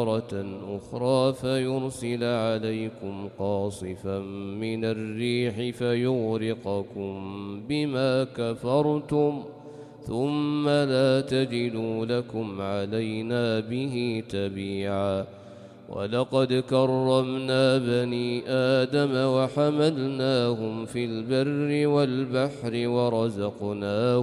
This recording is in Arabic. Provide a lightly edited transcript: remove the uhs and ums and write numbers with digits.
أخرى فيرسل عليكم قاصفا من الريح فيغرقكم بما كفرتم ثم لا تجدوا لكم علينا به تبيعا. ولقد كرمنا بني آدم وحملناهم في البر والبحر ورزقناهم